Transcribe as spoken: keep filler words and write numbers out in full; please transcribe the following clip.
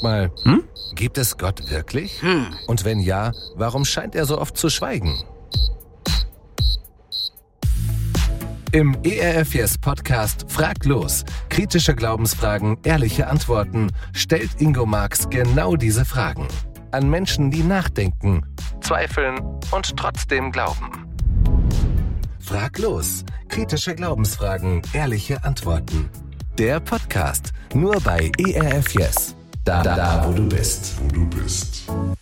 Sag mal, Hm? gibt es Gott wirklich? Hm. Und wenn ja, warum scheint er so oft zu schweigen? Im E R F Yes Podcast Frag los. Kritische Glaubensfragen, ehrliche Antworten stellt Ingo Marx genau diese Fragen. An Menschen, die nachdenken, zweifeln und trotzdem glauben. Frag los. Kritische Glaubensfragen, ehrliche Antworten. Der Podcast nur bei E R F Yes. Da, da, da, wo du bist. Wo du bist.